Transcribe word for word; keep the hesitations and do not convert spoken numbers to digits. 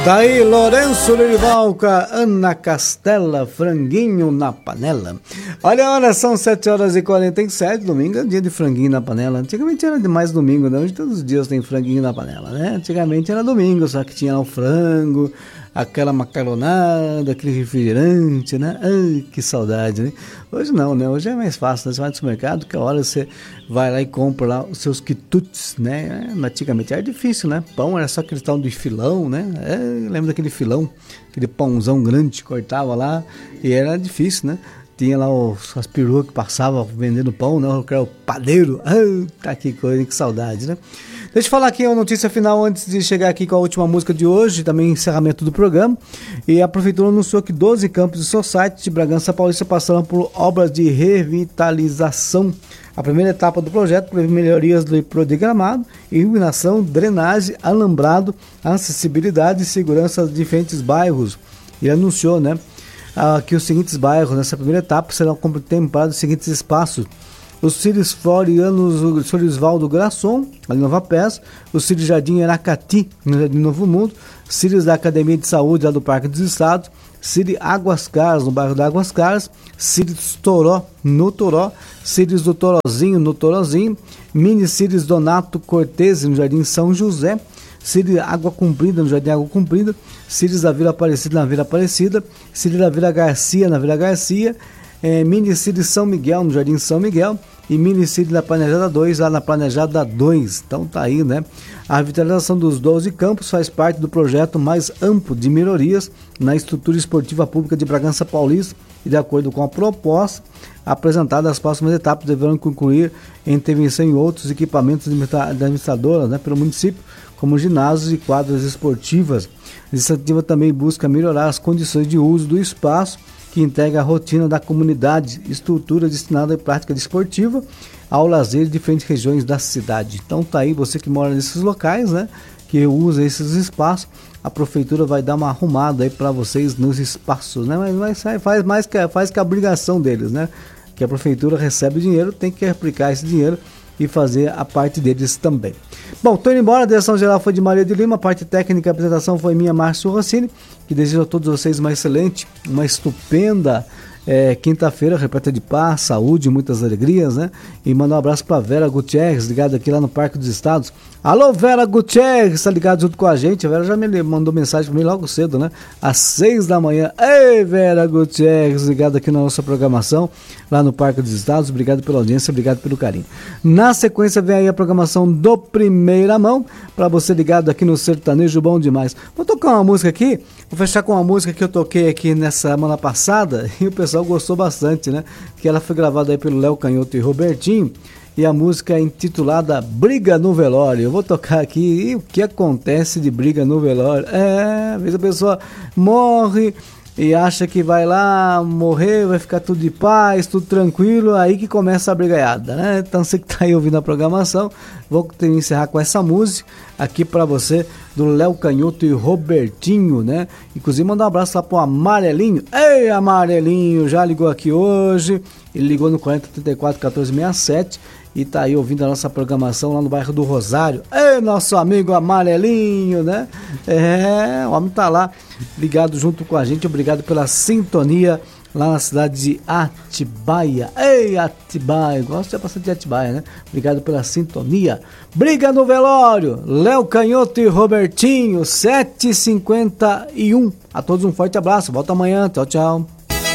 Daí Lourenço Lorival com a Ana Castela, franguinho na panela. Olha, olha, são sete horas e quarenta e sete, domingo é dia de franguinho na panela. Antigamente era demais domingo, né? Hoje todos os dias tem franguinho na panela, né? Antigamente era domingo, só que tinha lá o frango, aquela macaronada, aquele refrigerante, né? Ai, que saudade, né? Hoje não, né? Hoje é mais fácil, né? Você vai no supermercado, que a hora você vai lá e compra lá os seus quitutes, né? Antigamente era difícil, né? Pão era só aquele tal de filão, né? É, lembro daquele filão, aquele pãozão grande, cortava lá e era difícil, né? Tinha lá os, as peruas que passavam vendendo pão, né? Que era o padeiro. Ah, tá, que coisa, que saudade, né? Deixa eu falar aqui a notícia final antes de chegar aqui com a última música de hoje, também encerramento do programa. E a Prefeitura anunciou que doze campos de society de Bragança Paulista passaram por obras de revitalização. A primeira etapa do projeto prevê melhorias do gramado, iluminação, drenagem, alambrado, acessibilidade e segurança de diferentes bairros. E anunciou, né, que os seguintes bairros nessa primeira etapa serão contemplados os seguintes espaços: o Círios Florianos, o Solisvaldo Grasson, ali em Nova Pés, o Círios Jardim Aracati, no Jardim Novo Mundo, Círios da Academia de Saúde, lá do Parque dos Estados, Círios Águas Caras, no bairro da Águas Caras, Círios Toró, no Toró, Círios do Torozinho, no Torozinho, Mini Círios Donato Cortese, no Jardim São José, Círios Água Comprida, no Jardim Água Comprida, Círios da Vila Aparecida, na Vila Aparecida, Círios da Vila Garcia, na Vila Garcia, é, Mini Círios São Miguel, no Jardim São Miguel, e Mini Círios da Planejada dois, lá na Planejada dois. Então tá aí, né? A revitalização dos doze campos faz parte do projeto mais amplo de melhorias na estrutura esportiva pública de Bragança Paulista e, de acordo com a proposta apresentada, as próximas etapas deverão concluir intervenção em outros equipamentos da administradora, né, pelo município, como ginásios e quadras esportivas. A iniciativa também busca melhorar as condições de uso do espaço, que integra a rotina da comunidade, estrutura destinada à prática desportiva, ao lazer de diferentes regiões da cidade. Então tá aí, você que mora nesses locais, né, que usa esses espaços, a prefeitura vai dar uma arrumada aí para vocês nos espaços, né, mas, mas faz mais que, faz que a obrigação deles, né, que a prefeitura recebe dinheiro, tem que aplicar esse dinheiro e fazer a parte deles também. Bom, tô indo embora, a direção geral foi de Maria de Lima, a parte técnica e a apresentação foi minha, Márcio Rossini, que desejo a todos vocês uma excelente, uma estupenda é, quinta-feira, repleta de paz, saúde, muitas alegrias, né? E mandar um abraço pra Vera Gutierrez, ligado aqui lá no Parque dos Estados. Alô, Vera Gutierrez, tá ligado junto com a gente? A Vera já me mandou mensagem pra mim logo cedo, né? Às seis da manhã. Ei, Vera Gutierrez, ligado aqui na nossa programação, lá no Parque dos Estados. Obrigado pela audiência, obrigado pelo carinho. Na sequência vem aí a programação do Primeira Mão, pra você ligado aqui no Sertanejo Bom Demais. Vou tocar uma música aqui, vou fechar com uma música que eu toquei aqui nessa semana passada e o pessoal gostou bastante, né? Que ela foi gravada aí pelo Léo Canhoto e Robertinho, e a música é intitulada Briga no Velório. Eu vou tocar aqui e o que acontece de briga no velório. É, às vezes a pessoa morre e acha que vai lá morrer, vai ficar tudo de paz, tudo tranquilo, aí que começa a brigaiada, né? Então você que tá aí ouvindo a programação, vou encerrar com essa música aqui pra você, do Léo Canhoto e Robertinho, né? Inclusive mandar um abraço lá pro Amarelinho. Ei, Amarelinho, já ligou aqui hoje, ele ligou no quarenta, trinta e quatro, quatorze, sessenta e sete e tá aí ouvindo a nossa programação lá no bairro do Rosário. Ei, nosso amigo Amarelinho, né? É, o homem tá lá ligado junto com a gente. Obrigado pela sintonia lá na cidade de Atibaia. Ei, Atibaia, gosto bastante de Atibaia, né? Obrigado pela sintonia. Briga no Velório, Léo Canhoto e Robertinho, sete e cinquenta e um. A todos um forte abraço, volta amanhã, tchau, tchau.